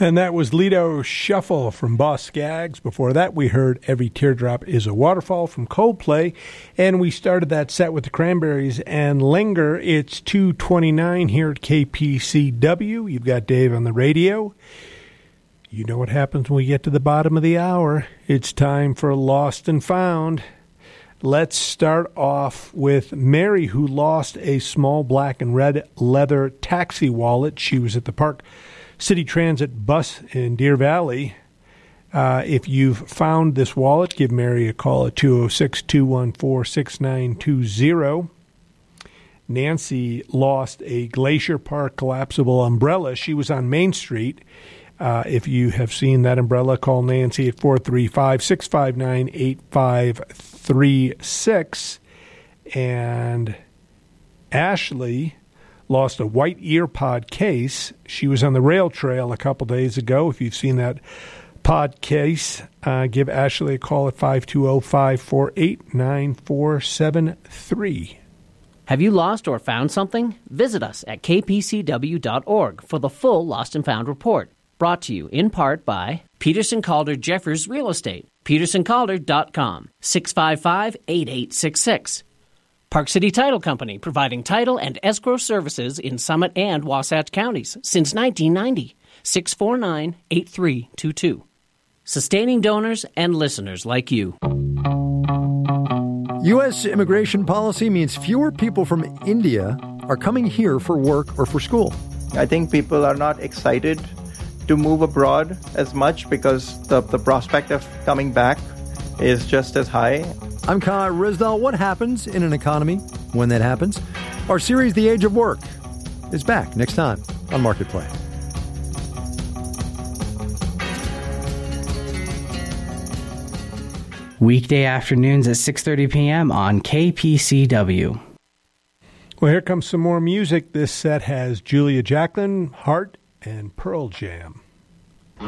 And that was Lido Shuffle from Boss Skaggs. Before that, we heard Every Teardrop is a Waterfall from Coldplay. And we started that set with the Cranberries and Linger. It's 2:29 here at KPCW. You've got Dave on the radio. You know what happens when we get to the bottom of the hour. It's time for Lost and Found. Let's start off with Mary, who lost a small black and red leather taxi wallet. She was at the Park City Transit bus in Deer Valley. If you've found this wallet, give Mary a call at 206-214-6920. Nancy lost a Glacier Park collapsible umbrella. She was on Main Street. If you have seen that umbrella, call Nancy at 435-659-8536. And Ashley lost a white ear pod case. She was on the rail trail a couple days ago. If you've seen that pod case, give Ashley a call at 520-548-9473. Have you lost or found something? Visit us at kpcw.org for the full Lost and Found report. Brought to you in part by Peterson Calder Jeffers Real Estate, petersoncalder.com, 655-8866. Park City Title Company, providing title and escrow services in Summit and Wasatch counties since 1990. 649-8322. Sustaining donors and listeners like you. U.S. immigration policy means fewer people from India are coming here for work or for school. I think people are not excited to move abroad as much because the prospect of coming back is just as high. I'm Kai Rizdal. What happens in an economy when that happens? Our series, The Age of Work, is back next time on Marketplace. Weekday afternoons at 6:30 p.m. on KPCW. Well, here comes some more music. This set has Julia Jacklin, Heart, and Pearl Jam.